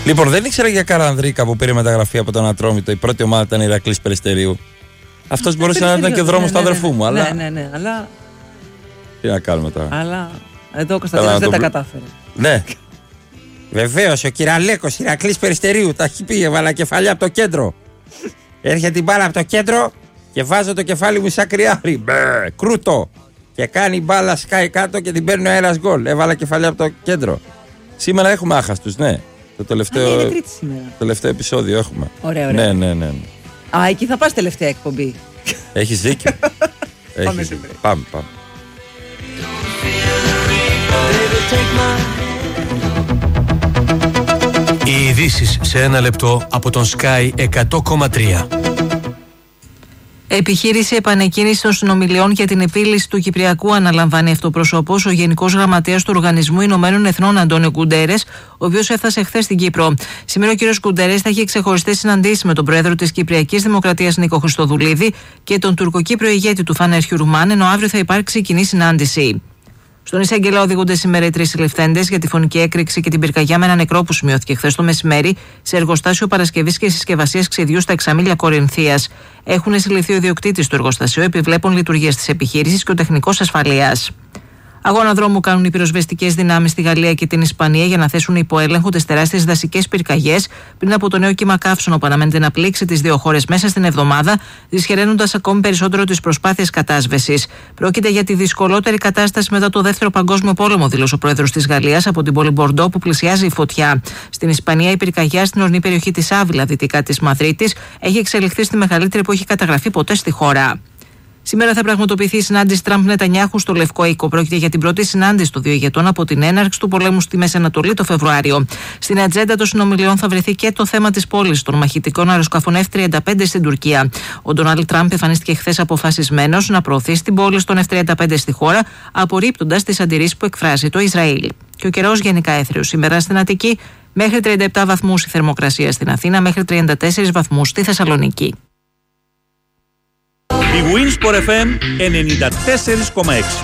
Λοιπόν, δεν ήξερα για Καρανδρίκα που πήρε μεταγραφή από τον Ατρόμητο. Η πρώτη ομάδα ήταν η Ηρακλής Περιστερίου. Αυτός μπορούσε να ήταν και ο δρόμος του αδερφού μου. Αλλά... Ναι, αλλά. Τι να κάνουμε τώρα. Αλλά εδώ ο Κωνσταντίνος δεν τα κατάφερε. Ναι. Βεβαίως, ο Κυραλέκος Ηρακλής Περιστερίου τα έχει πει, έβαλα κεφαλιά από το κέντρο. Έρχεται την μπάλα από το κέντρο και βάζω το κεφάλι μου σαν κρυάρι. Κρούτο. Και κάνει μπάλα, σκάει κάτω και την παίρνει ο αέρας γκολ. Έβαλα κεφαλιά από το κέντρο. Σήμερα έχουμε άχαστους, ναι. Το τελευταίο επεισόδιο έχουμε. Ωραία. Ναι. Α, εκεί θα πας τελευταία εκπομπή. Έχεις δίκιο. Πάμε. Οι ειδήσεις σε ένα λεπτό από τον Sky 100,3. Επιχείρηση επανεκκίνησης των συνομιλιών για την επίλυση του Κυπριακού αναλαμβάνει αυτοπρόσωπος ο Γενικός Γραμματέας του Οργανισμού Ηνωμένων Εθνών Αντώνιο Γκουντέρες, ο οποίος έφτασε χθες στην Κύπρο. Σήμερα ο κ. Γκουντέρες θα έχει ξεχωριστές συναντήσεις με τον πρόεδρο της Κυπριακής Δημοκρατίας Νίκο Χριστοδουλίδη και τον τουρκοκύπριο ηγέτη του Φάνερ Χιουρουμάν, ενώ αύριο θα υπάρξει κοινή συνάντηση. Στον Εισαγγελέα οδηγούνται σήμερα οι 3 συλληφθέντες για τη φωνική έκρηξη και την πυρκαγιά με ένα νεκρό που σημειώθηκε χθες το μεσημέρι σε εργοστάσιο παρασκευής και συσκευασίας ξυδιού στα Εξαμήλια Κορινθίας. Έχουν συλληφθεί ο ιδιοκτήτης του εργοστασίου, επιβλέπουν λειτουργίες της επιχείρησης και ο τεχνικός ασφαλείας. Αγώνα δρόμου κάνουν οι πυροσβεστικές δυνάμεις στη Γαλλία και την Ισπανία για να θέσουν υπό έλεγχο τις τεράστιες δασικές πυρκαγιές πριν από το νέο κύμα καύσωνο που αναμένεται να πλήξει τις δύο χώρες μέσα στην εβδομάδα, δυσχεραίνοντας ακόμη περισσότερο τις προσπάθειες κατάσβεσης. Πρόκειται για τη δυσκολότερη κατάσταση μετά το Δεύτερο Παγκόσμιο Πόλεμο, δήλωσε ο πρόεδρος της Γαλλίας από την πόλη Μπορντό που πλησιάζει η φωτιά. Στην Ισπανία, η πυρκαγιά στην ορεινή περιοχή της Άβυλα, δυτικά της Μαδρίτης, έχει εξελιχθεί στη μεγαλύτερη που έχει καταγραφεί ποτέ στη χώρα. Σήμερα θα πραγματοποιηθεί η συνάντηση Τραμπ-Νετανιάχου στο Λευκό Οίκο. Πρόκειται για την πρώτη συνάντηση των δύο ηγετών από την έναρξη του πολέμου στη Μέση Ανατολή το Φεβρουάριο. Στην ατζέντα των συνομιλιών θα βρεθεί και το θέμα της πώλησης των μαχητικών αεροσκαφών F-35 στην Τουρκία. Ο Ντόναλντ Τραμπ εμφανίστηκε χθες αποφασισμένος να προωθήσει την πώληση των F-35 στη χώρα, απορρίπτοντας τις αντιρρήσεις που εκφράζει το Ισραήλ. Και ο καιρός γενικά έθριος σήμερα στην Αττική, μέχρι 37 βαθμούς η θερμοκρασία στην Αθήνα, μέχρι 34 βαθμούς στη Θεσσαλονίκη. Η Winsport FM 94,6.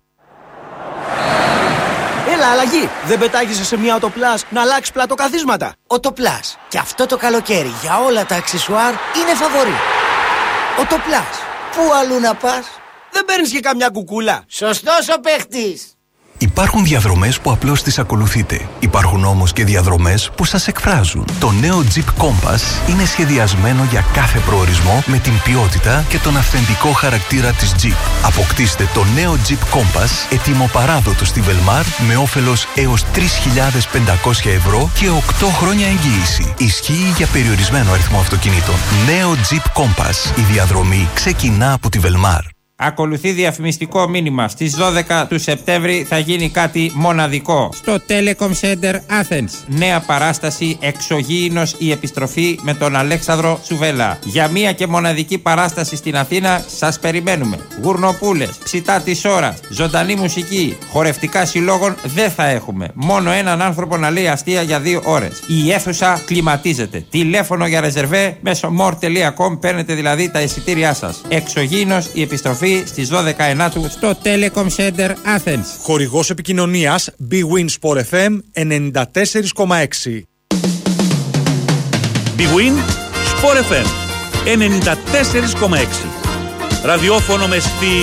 Έλα, αλλαγή! Δεν πετάγεσαι σε μια Οτοπλάς να αλλάξει πλατοκαθίσματα. Οτοπλάς. Και αυτό το καλοκαίρι για όλα τα αξεσουάρ είναι φαβορί. Οτοπλάς. Πού αλλού να πας? Δεν παίρνεις και καμιά κουκούλα. Σωστός ο παίχτης. Υπάρχουν διαδρομές που απλώς τις ακολουθείτε. Υπάρχουν όμως και διαδρομές που σας εκφράζουν. Το νέο Jeep Compass είναι σχεδιασμένο για κάθε προορισμό με την ποιότητα και τον αυθεντικό χαρακτήρα της Jeep. Αποκτήστε το νέο Jeep Compass ετοιμοπαράδοτο στη Velmar με όφελος έως 3.500 ευρώ και 8 χρόνια εγγύηση. Ισχύει για περιορισμένο αριθμό αυτοκινήτων. Νέο Jeep Compass. Η διαδρομή ξεκινά από τη Velmar. Ακολουθεί διαφημιστικό μήνυμα. Στις 12 του Σεπτέμβρη θα γίνει κάτι μοναδικό στο Telecom Center Athens. Νέα παράσταση Εξωγήινος η επιστροφή με τον Αλέξανδρο Τσουβέλα. Για μία και μοναδική παράσταση στην Αθήνα σας περιμένουμε. Γουρνοπούλες, ψητά της ώρας, ζωντανή μουσική, χορευτικά συλλόγων δεν θα έχουμε. Μόνο έναν άνθρωπο να λέει αστεία για 2 ώρες. Η αίθουσα κλιματίζεται. Τηλέφωνο για ρεζερβέ μέσω more.com, παίρνετε δηλαδή τα εισιτήριά σας. Εξωγήινος η επιστροφή στις 12 στο Telecom Center Athens. Χορηγός επικοινωνίας Bwin Sport FM 94,6. Bwin Sport FM 94,6. Ραδιόφωνο με στυλ